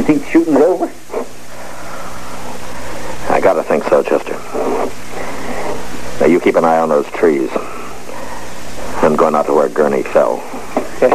think the shooting's over? I gotta think so, Chester. Now, you keep an eye on those trees. I'm going out to where Gurney fell.